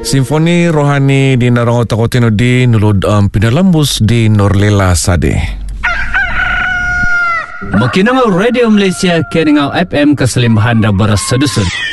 Simfoni rohani di narang otak-otak di nulud pinalambus di Norlela Sade. Makinangau Radio Malaysia Keningau FM Keselimbahan dan Beras Sedusun.